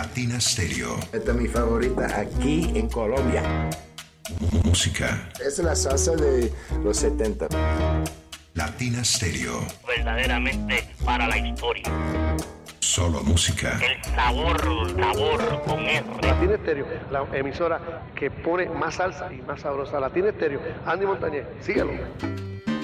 Latina Stereo. Esta es mi favorita aquí en Colombia. Música. Es la salsa de los 70. Latina Stereo. Verdaderamente para la historia. Solo música. El sabor con R. Latina Stereo, la emisora que pone más salsa y más sabrosa. Latina Stereo, Andy Montañez, síguelo.